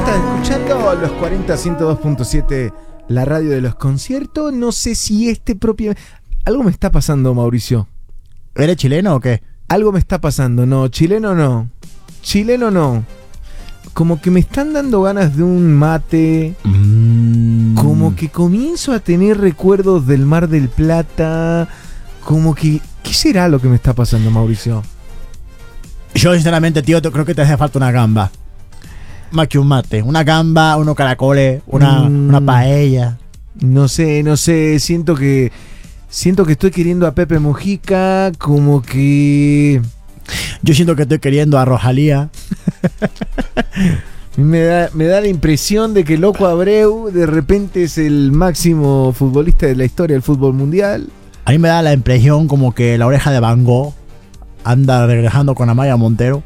Estás escuchando los 40-102.7, la radio de los conciertos. No sé si propio... Algo me está pasando, Mauricio. ¿Eres chileno o qué? Algo me está pasando. No, chileno no. Chileno no. Como que me están dando ganas de un mate. Como que comienzo a tener recuerdos del Mar del Plata. Como que... ¿Qué será lo que me está pasando, Mauricio? Yo sinceramente, tío, creo que te hace falta una gamba. Más que un mate. Una gamba, unos caracoles, una paella. No sé. Siento que estoy queriendo a Pepe Mujica. Como que... Yo siento que estoy queriendo a Rosalía. Me da la impresión de que Loco Abreu de repente es el máximo futbolista de la historia del fútbol mundial. A mí me da la impresión como que la oreja de Van Gogh anda regresando con Amaya Montero.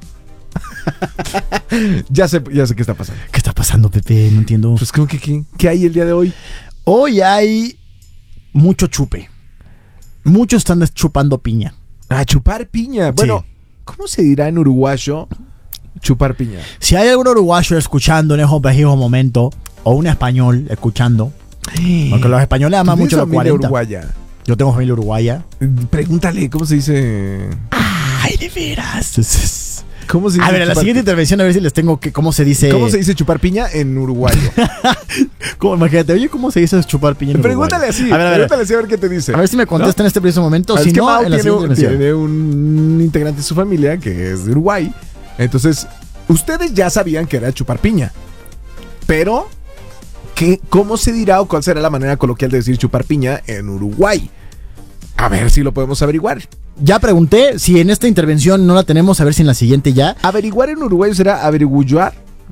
Ya sé qué está pasando. ¿Qué está pasando, Pepe? No entiendo. Pues creo que ¿qué hay el día de hoy? Hoy hay mucho chupe. Muchos están chupando piña. A chupar piña. Bueno, sí. ¿Cómo se dirá en uruguayo chupar piña? Si hay algún uruguayo escuchando en esos precisos momentos, o un español escuchando, porque los españoles aman mucho los 40. Uruguaya. Yo tengo familia uruguaya. Pregúntale, ¿cómo se dice? Ay, de veras. ¿Cómo se dice? A ver, en la siguiente intervención a ver si les tengo que... ¿Cómo se dice? ¿Cómo se dice chupar piña en uruguayo? Imagínate, oye, ¿cómo se dice chupar piña en Pregúntale uruguayo? así, pregúntale así a ver qué te dice. A ver si me contesta en este preciso momento. Si no, Mau en la siguiente intervención. Tiene un integrante de su familia que es de Uruguay. Entonces, ustedes ya sabían que era chupar piña. Pero... ¿cómo se dirá o cuál será la manera coloquial de decir chupar piña en Uruguay? A ver si lo podemos averiguar. Ya pregunté, si en esta intervención no la tenemos, a ver si en la siguiente ya. Averiguar en uruguayo será averiguar.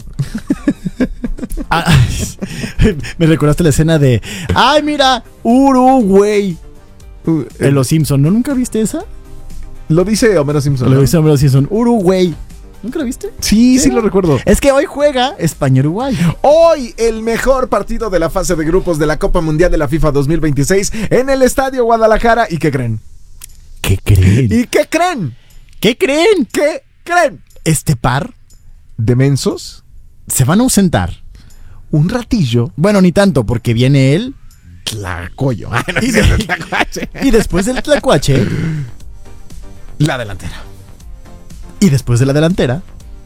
Me recordaste la escena de ¡ay, mira! Uruguay. En Los Simpson, ¿no? ¿Nunca viste esa? Lo dice Homero Simpson. Lo dice Homero Simpson. Uruguay. ¿Nunca lo viste? Sí, lo recuerdo. Es que hoy juega España-Uruguay. Hoy el mejor partido de la fase de grupos de la Copa Mundial de la FIFA 2026 en el Estadio Guadalajara. ¿Y qué creen? ¿Qué creen? ¿Y qué creen? ¿Qué creen? ¿Qué creen? Este par de mensos se van a ausentar un ratillo. Bueno, ni tanto, porque viene el Tlacoyo. Y después del Tlacuache, la delantera. Y después de la delantera,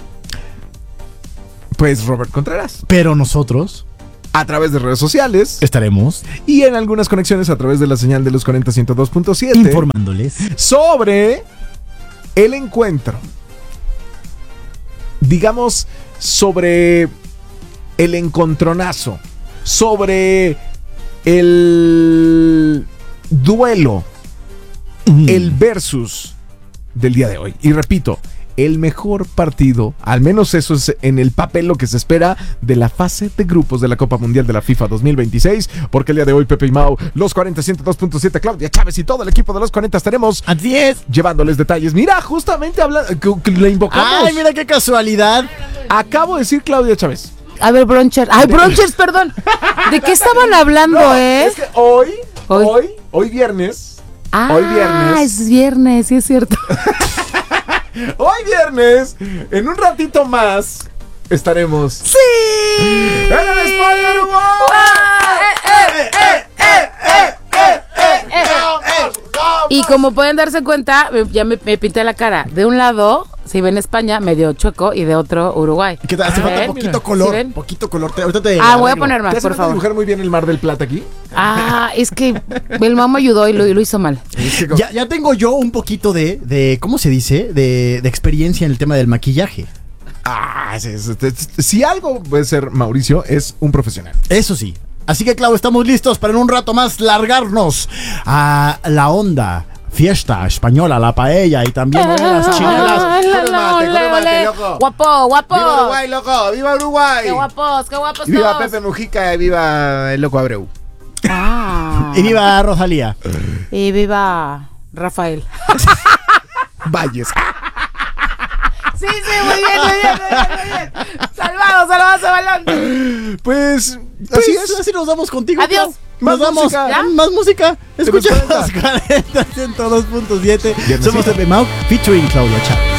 pues Robert Contreras. Pero nosotros, a través de redes sociales, estaremos y en algunas conexiones a través de la señal de los 40-102.7 informándoles sobre el encuentro. Digamos, sobre el encontronazo, sobre el duelo, el versus del día de hoy. Y repito, el mejor partido, al menos eso es en el papel lo que se espera de la fase de grupos de la Copa Mundial de la FIFA 2026, porque el día de hoy Pepe y Mau, los 40-102.7, Claudia Chávez y todo el equipo de los 40 estaremos llevándoles detalles. Mira, justamente que le invocamos. ¡Ay, mira qué casualidad! Acabo de decir Claudia Chávez. A ver, Bronchers. ¡Ay, Bronchers, perdón! ¿De qué estaban hablando, Es que hoy viernes. Hoy viernes. Es viernes, sí es cierto. Hoy viernes, en un ratito más, estaremos. ¡Sí! ¡En el Spoiler Y como pueden darse cuenta, ya me pinté la cara. De un lado, si ven España, medio chueco, y de otro, Uruguay. ¿Qué tal? Hace falta poquito color. ¿Sí poquito color. Voy a poner más, por favor. Dibujar muy bien el Mar del Plata aquí. Es que el mamá ayudó y lo hizo mal. Ya tengo yo un poquito de ¿cómo se dice? De experiencia en el tema del maquillaje. Si algo puede ser Mauricio, es un profesional. Eso sí. Así que, Clau, estamos listos para en un rato más largarnos a la onda fiesta española, la paella y también las chinelas. Loco. Guapo. ¡Viva Uruguay, loco! ¡Viva Uruguay! ¡Qué guapos y viva Pepe Mujica y viva el Loco Abreu. Y viva Rosalía. Y viva Rafael Valles. Sí, muy bien. Salvado ese balón. Pues así nos vamos contigo. Adiós. Más música. Escucha los 40 102.7. Somos Pepe Mau featuring Claudia Chávez.